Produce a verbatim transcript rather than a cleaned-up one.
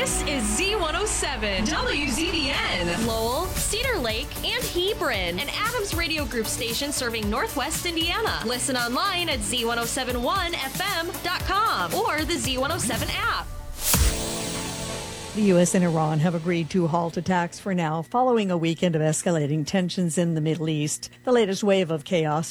This is Z one oh seven, W Z B N, Lowell, Cedar Lake, and Hebron, an Adams Radio Group station serving Northwest Indiana. Listen online at Z one oh seven one F M dot com or the Z one oh seven app. The U S and Iran have agreed to halt attacks for now, following a weekend of escalating tensions in the Middle East. The latest wave of chaos